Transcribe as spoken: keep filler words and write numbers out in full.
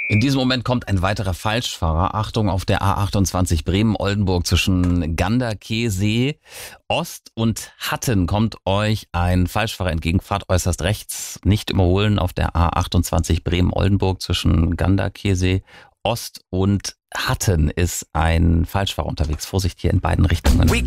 In diesem Moment kommt ein weiterer Falschfahrer. Achtung, auf der A achtundzwanzig Bremen-Oldenburg zwischen Ganderkesee Ost und Hatten kommt euch ein Falschfahrer entgegen. Fahrt äußerst rechts, nicht überholen auf der A achtundzwanzig Bremen-Oldenburg zwischen Ganderkesee Ost und Hatten ist ein Falschfahrer unterwegs. Vorsicht hier in beiden Richtungen.